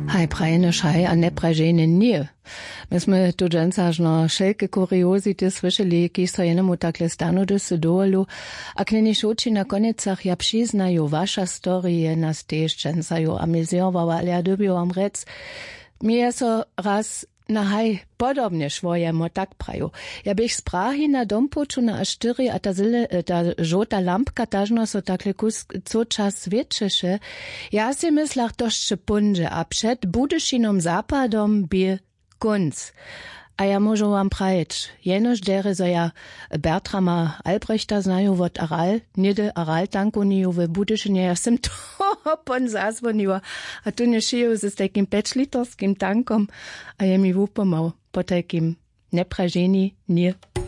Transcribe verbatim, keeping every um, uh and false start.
Haj prajene šaj, a ne pražene nije. My sme tu džencažno šelke kuriozity slyšeli, ki so jenemu takle stanu dosy doolu, a kneni šoči na konecach ja přiznaju, vaša storije nas tež džencaju amiziovala, ale ja dobio vam rec, mi je so raz na haj podobne švojemo tak praju. Ja bych z Prahy na dom počuna a štyri a ta, zile, ta žota lampka tažno so takle kus co čas svietšeše. Ja si myslach to ščepunže a před budešinom západom by kunc. A ja môžu vám prajeť, jenož dere so ja Bertrama Albrechta znajú vod Aral, nide Aral tankuniju v Budešine, ja sem to pon zazvonila. A tu nešiju s takým päťlitorským tankom a je mi vúpomał po takým nepražení nie.